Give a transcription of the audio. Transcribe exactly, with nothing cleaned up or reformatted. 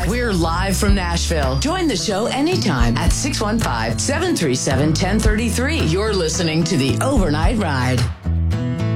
We're live from Nashville. Join the show anytime at six one five, seven three seven, one zero three three. You're listening to The Overnight Ride.